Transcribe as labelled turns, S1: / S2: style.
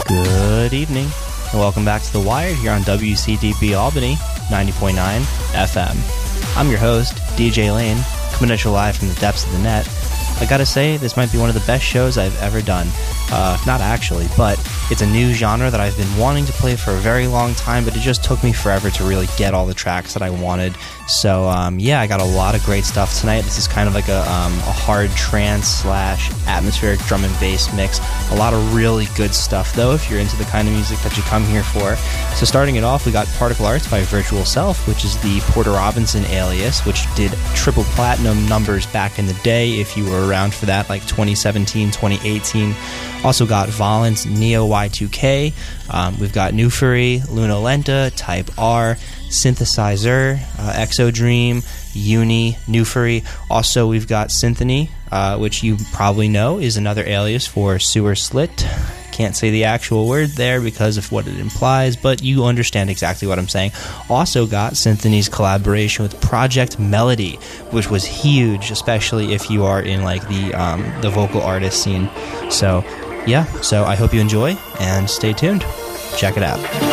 S1: Good evening, and welcome back to The Wired here on WCDP Albany, 90.9 FM. I'm your host, DJ Lane, coming at you live from the depths of the net. I gotta say, this might be one of the best shows I've ever done. Not actually, but it's a new genre that I've been wanting to play for a very long time, but it just took me forever to really get all the tracks that I wanted. So, yeah, I got a lot of great stuff tonight. This is kind of like a hard trance / atmospheric drum and bass mix. A lot of really good stuff, though, if you're into the kind of music that you come here for. So starting it off, we got Particle Arts by Virtual Self, which is the Porter Robinson alias, which did triple platinum numbers back in the day, if you were around for that, like 2017, 2018. Also got Valence, Neo Y2K. We've got Newfury, Lunolenta, Type R, Synthesizer, Exodream, Uni, Newfury. Also, we've got Symphony, which you probably know is another alias for Sewer Slit. Can't say the actual word there because of what it implies, but you understand exactly what I'm saying. Also got Symphony's collaboration with Project Melody, which was huge, especially if you are in like the vocal artist scene. So yeah, so I hope you enjoy and stay tuned. Check it out.